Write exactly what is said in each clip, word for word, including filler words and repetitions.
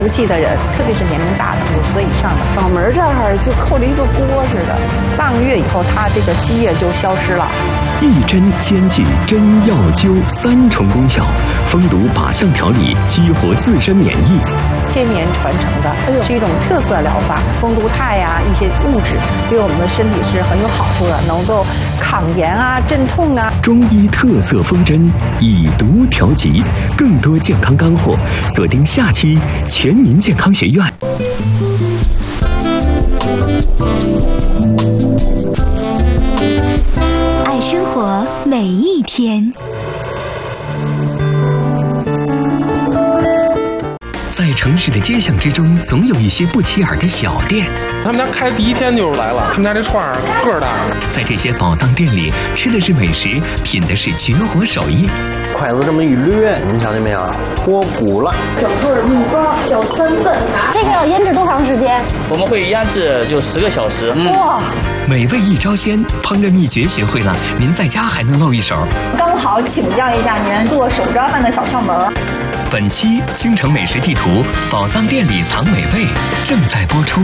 福气的人，特别是年龄大的五十岁以上的，脑门这儿就扣着一个锅似的，半个月以后，他这个积液就消失了。 一针兼具针药灸三重功效，封毒靶向调理，激活自身免疫。 千年传承的，是一种特色疗法，丰都肽呀、一些物质对我们的身体是很有好处的，能够抗炎啊、镇痛啊。 中医特色风针，以毒调疾，更多健康干货，锁定下期全民健康学院。 爱生活每一天。 在城市的街巷之中，总有一些不起眼的小店。 他们家开第一天就是来了，他们家这串儿个儿大。 在这些宝藏店里，吃的是美食，品的是绝活手艺。 筷子这么一掠，您瞧见没有？脱骨了。 小份米糕搅三份， 这个要腌制多长时间？ 我们会腌制就十个小时。 嗯、哇！ 美味一招鲜，烹饪秘诀学会了，您在家还能露一手。 刚好请教一下您做手抓饭的小窍门。 本期京城美食地图宝藏店里藏美味正在播出。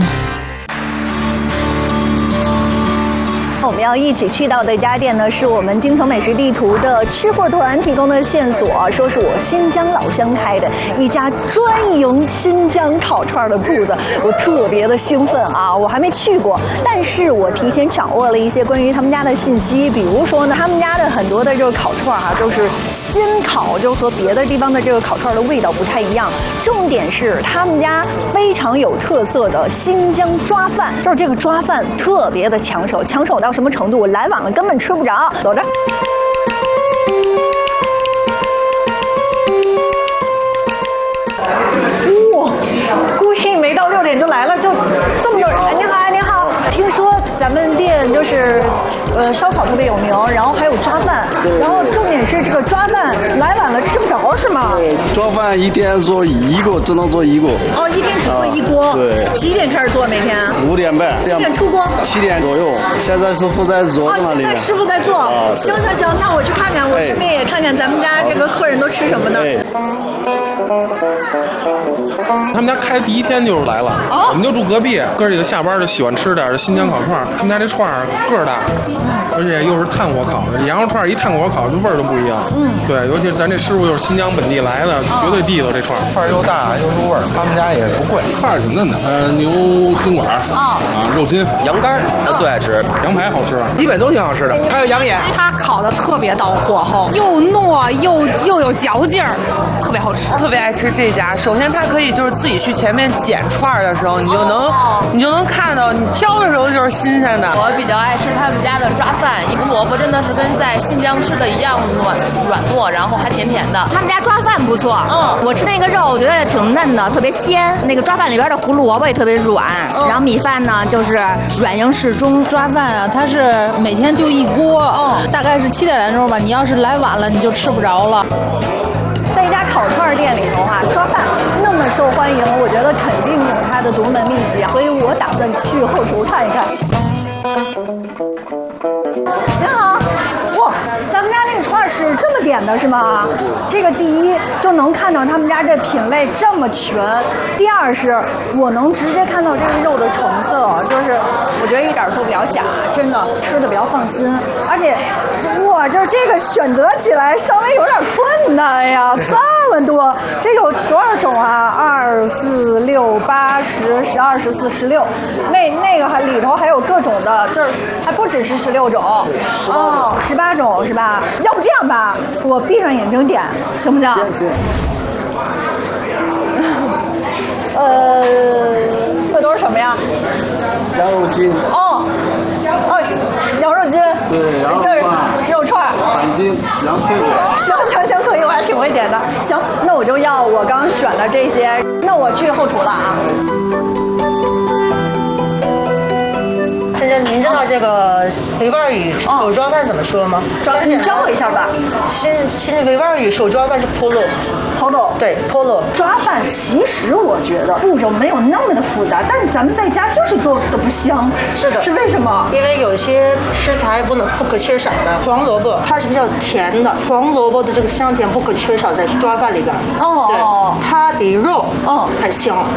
我们要一起去到的一家店呢，是我们京城美食地图的吃货团提供的线索，说是我新疆老乡开的一家专营新疆烤串的铺子，我特别的兴奋啊！我还没去过，但是我提前掌握了一些关于他们家的信息，比如说呢，他们家的很多的这个烤串哈、啊，都是新烤，就和别的地方的这个烤串的味道不太一样。重点是他们家非常有特色的新疆抓饭，就是这个抓饭特别的抢手，抢手到什么程度？我来晚了根本吃不着。走着。哇，估计没到六点就来了，就这么多人。您好，您好。听说咱们店就是呃烧烤特别有名，然后还有抓饭，然后重点是这个抓饭来晚了吃不着是吗？ 对，抓饭一天做一个，只能做一个。 哦，一天只做一锅。 啊、对。 几点开始做每天？ 五点半。 几点出锅？ 七点左右。现在师傅在做呢。哦，现在师傅在做。啊、行行行，那我去看看，我顺便也看看咱们家这个客人都吃什么呢。 哎他们家开第一天就是来了，哦、我们就住隔壁，哥几个下班就喜欢吃点新疆烤串。他们家这串儿个儿大，而且又是炭火烤的，羊肉串一炭火烤，这味儿都不一样。嗯，对，尤其是咱这师傅又是新疆本地来的，哦、绝对地道这串儿， 串儿又大又入味儿。他们家也不贵， 串儿挺嫩的，呃，牛筋管啊、啊，肉筋、 羊肝他最爱吃， 羊排好吃， 基本都挺好吃的，还有羊眼。 他烤的特别到火候，又糯又又有嚼劲儿，特别好吃， 特别爱吃这家。首先，它可以就是自己去前面剪串儿的时候，你就能、哦、你就能看到，你挑的时候就是新鲜的。 我比较爱吃他们家的抓饭，一个萝卜真的是跟在新疆吃的一样软软糯，然后还甜甜的。 他们家抓饭不错， 嗯， 我吃那个肉，我觉得挺嫩的，特别鲜。那个抓饭里边的胡萝卜也特别软，嗯、然后米饭呢就是软硬适中。 抓饭啊，它是每天就一锅，嗯，大概是七点钟吧。你要是来晚了，你就吃不着了。 在一家烤串店里头啊，抓饭那么受欢迎，我觉得肯定有它的独门秘籍，所以我打算去后厨看一看。您好，哇，咱们家那个串是这么点的是吗？这个第一就能看到他们家这品类这么全，第二是我能直接看到这个肉的成色，就是我觉得一点都不了假，真的吃的比较放心，而且哇，就是这个选择起来稍微有点困难呀，这么多，这有多少种啊？二四六八十十二十四十六，那那个还里头还有各种的，就是还不只是十六种哦，十八种是吧？要不这样吧，我闭上眼睛点，行不行？行。呃，这都是什么呀？ 羊肉筋。 哦，哦，羊肉筋。 对，羊肉这是肉串。 板筋，羊脆骨。 行行行，可以，我还挺会点的。行，那我就要我刚选的这些。那我去后厨了啊。这这您您知道这个维吾尔语手抓饭怎么说吗？ 抓，你教我一下吧。 新新维吾尔语手抓饭是 polo，polo， 对 polo。 抓饭其实我觉得步骤没有那么的复杂，但咱们在家就是做的不香。 是的， 是为什么？ 因为有些食材不能不可缺少的，黄萝卜它是比较甜的，黄萝卜的这个香甜不可缺少在抓饭里边。 哦， 对，它比肉嗯还香。